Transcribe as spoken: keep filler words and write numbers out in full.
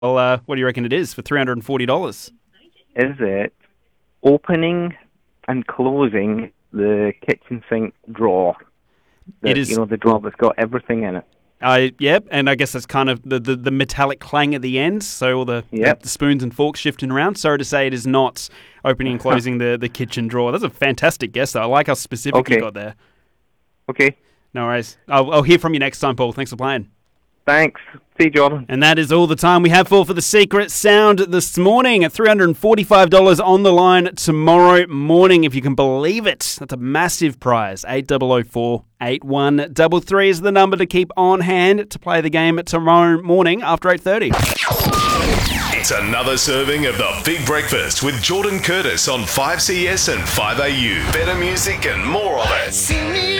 Well, uh, what do you reckon it is for three hundred forty dollars? Is it opening and closing the kitchen sink drawer? The, It is. You know, the drawer that's got everything in it. Uh, yep, and I guess that's kind of the, the, the metallic clang at the end, so all the, Yep. the, the spoons and forks shifting around. Sorry to say it is not opening and closing the, the kitchen drawer. That's a fantastic guess, though. I like how specific you Okay. got there. Okay, No worries. I'll, I'll hear from you next time, Paul. Thanks for playing. thanks. See you, Jordan. And that is all the time we have for for the Secret Sound this morning at three hundred forty-five dollars on the line tomorrow morning, if you can believe it. That's a massive prize. eight double oh four, eight one three three is the number to keep on hand to play the game tomorrow morning after eight thirty. It's another serving of the Big Breakfast with Jordan Curtis on five C S and five A U. Better music and more of it. See me